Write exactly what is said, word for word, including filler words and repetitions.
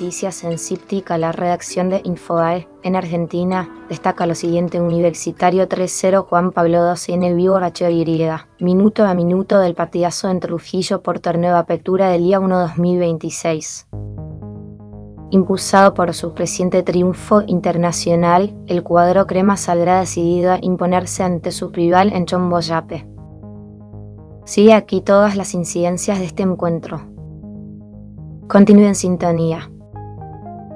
noticias en Cíptica, la redacción de Infobae. En Argentina, destaca lo siguiente: Universitario tres cero, Juan Pablo doce en vivo, Racho Y. Minuto a minuto del partidazo en Trujillo por torneo de apertura del día uno de dos mil veintiséis. Impulsado por su reciente triunfo internacional, el cuadro crema saldrá decidido a imponerse ante su rival en Chomboyape. Sigue aquí todas las incidencias de este encuentro. Continúe en sintonía.